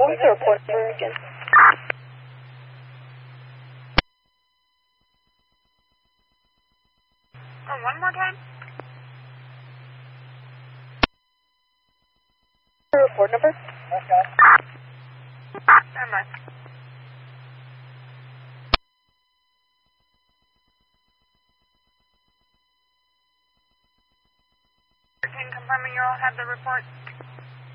What was the report number again? One more time? The report number? Okay. Never mind. Can you confirm you all have the report?